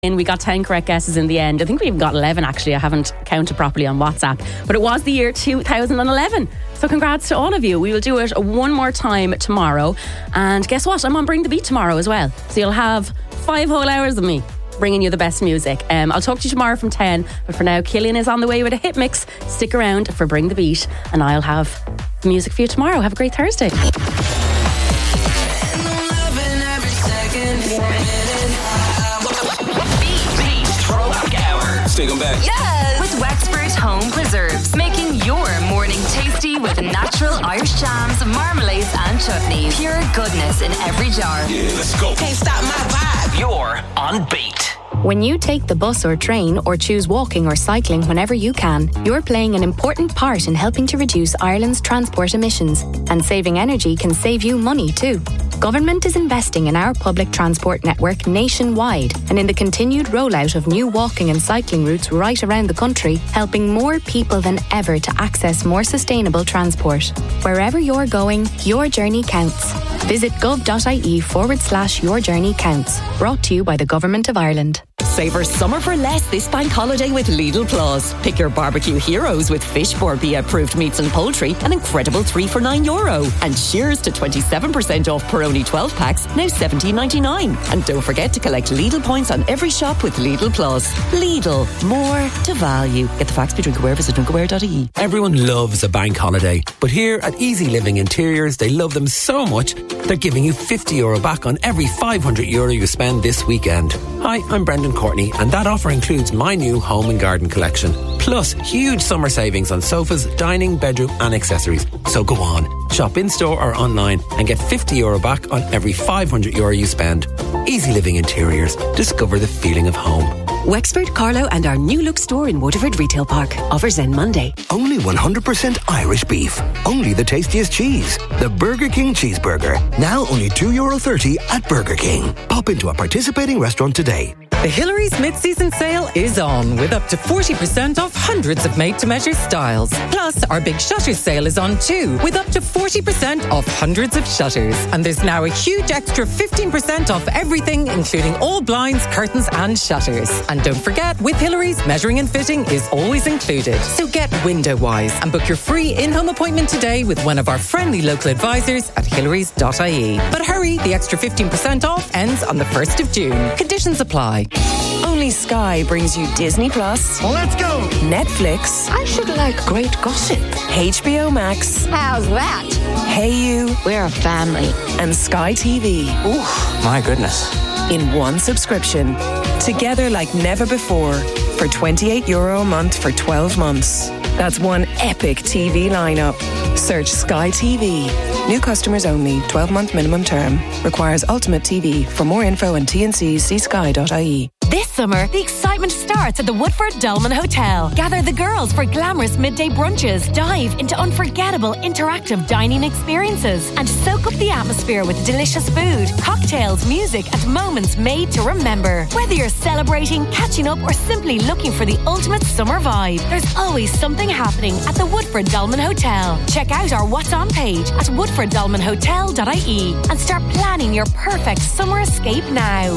We got 10 correct guesses in the end. I think we even got 11 actually. I haven't counted properly on WhatsApp. But it was the year 2011. So congrats to all of you. We will do it one more time tomorrow. And guess what? I'm on Bring the Beat tomorrow as well. So you'll have 5 whole hours of me bringing you the best music. I'll talk to you tomorrow from 10. But for now, Killian is on the way with a hit mix. Stick around for Bring the Beat. And I'll have the music for you tomorrow. Have a great Thursday. Take them back. Yes! With Wexford Home Preserves, making your morning tasty with natural Irish jams, marmalades and chutneys. Pure goodness in every jar. Yeah, let's go. Can't stop my vibe. You're on Beat. When you take the bus or train or choose walking or cycling whenever you can, you're playing an important part in helping to reduce Ireland's transport emissions. And saving energy can save you money too. Government is investing in our public transport network nationwide and in the continued rollout of new walking and cycling routes right around the country, helping more people than ever to access more sustainable transport. Wherever you're going, your journey counts. Visit gov.ie/your journey counts. Brought to you by the Government of Ireland. Savor summer for less this bank holiday with Lidl Plus. Pick your barbecue heroes with Fish Borbia approved meats and poultry, an incredible 3 for €9. And cheers to 27% off Peroni 12 packs, now $17.99. And don't forget to collect Lidl points on every shop with Lidl Plus. Lidl, more to value. Get the facts, be drinkware, visit drinkware.ie. Everyone loves a bank holiday, but here at Easy Living Interiors, they love them so much, they're giving you €50 back on every €500 you spend this weekend. Hi, I'm Brendan Courtney, and that offer includes my new home and garden collection. Plus, huge summer savings on sofas, dining, bedroom and accessories. So go on, shop in-store or online and get €50 back on every €500 you spend. Easy Living Interiors. Discover the feeling of home. Wexford, Carlow and our new look store in Waterford Retail Park. Offers end Monday. Only 100% Irish beef. Only the tastiest cheese. The Burger King Cheeseburger. Now only €2.30 at Burger King. Pop into a participating restaurant today. The Hillary's mid-season sale is on with up to 40% off hundreds of made-to-measure styles. Plus, our big shutters sale is on too with up to 40% off hundreds of shutters. And there's now a huge extra 15% off everything, including all blinds, curtains and shutters. And don't forget, with Hillary's, measuring and fitting is always included. So get window-wise and book your free in-home appointment today with one of our friendly local advisors at hillary.ie. But hurry, the extra 15% off ends on the 1st of June. Conditions apply. Only Sky brings you Disney Plus. Let's go! Netflix. I should like great gossip. HBO Max. How's that? Hey You. We're a family. And Sky TV. Ooh, my goodness. In one subscription. Together like never before. For €28 a month for 12 months. That's one epic TV lineup. Search Sky TV. New customers only. 12-month minimum term. Requires Ultimate TV. For more info and T&Cs, see sky.ie. This summer, the excitement starts at the Woodford Dolman Hotel. Gather the girls for glamorous midday brunches, dive into unforgettable interactive dining experiences, and soak up the atmosphere with delicious food, cocktails, music, and moments made to remember. Whether you're celebrating, catching up, or simply looking for the ultimate summer vibe, there's always something happening at the Woodford Dolman Hotel. Check out our What's On page at woodforddolmanhotel.ie and start planning your perfect summer escape now.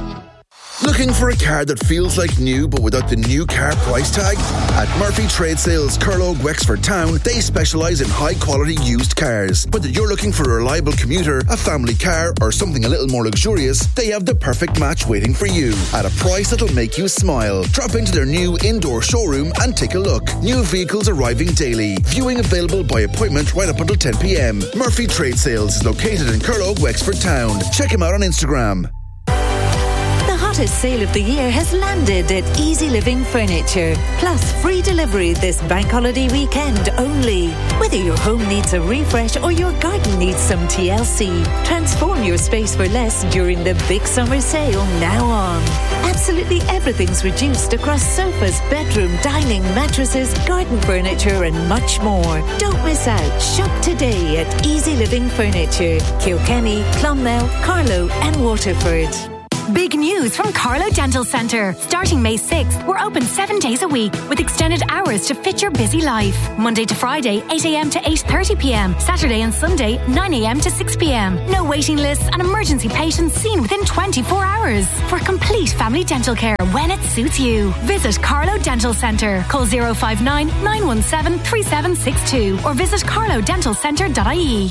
Looking for a car that feels like new but without the new car price tag? At Murphy Trade Sales, Curlogue, Wexford Town, they specialise in high-quality used cars. Whether you're looking for a reliable commuter, a family car, or something a little more luxurious, they have the perfect match waiting for you at a price that'll make you smile. Drop into their new indoor showroom and take a look. New vehicles arriving daily. Viewing available by appointment right up until 10 p.m. Murphy Trade Sales is located in Curlogue, Wexford Town. Check him out on Instagram. The hottest sale of the year has landed at Easy Living Furniture. Plus free delivery this bank holiday weekend only. Whether your home needs a refresh or your garden needs some TLC, transform your space for less during the big summer sale now on. Absolutely everything's reduced across sofas, bedroom, dining, mattresses, garden furniture and much more. Don't miss out. Shop today at Easy Living Furniture, Kilkenny, Clonmel, Carlow and Waterford. Big news from Carlo Dental Centre. Starting May 6th, we're open 7 days a week with extended hours to fit your busy life. Monday to Friday, 8 a.m. to 8:30 p.m. Saturday and Sunday, 9 a.m. to 6 p.m. No waiting lists and emergency patients seen within 24 hours. For complete family dental care when it suits you. Visit Carlo Dental Centre. Call 059 917 3762 or visit carlodentalcentre.ie.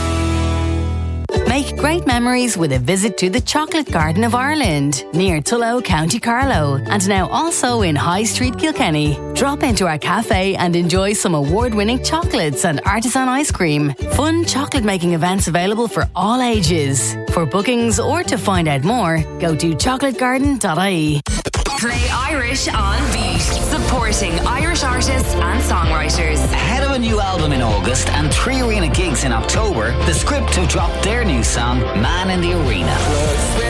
Make great memories with a visit to the Chocolate Garden of Ireland, near Tullow, County Carlow, and now also in High Street, Kilkenny. Drop into our cafe and enjoy some award-winning chocolates and artisan ice cream. Fun chocolate-making events available for all ages. For bookings or to find out more, go to chocolategarden.ie. Play Irish on Beat, supporting Irish artists and songwriters. Ahead of a new album in August and 3 arena gigs in October, the Script have dropped their new song, Man in the Arena.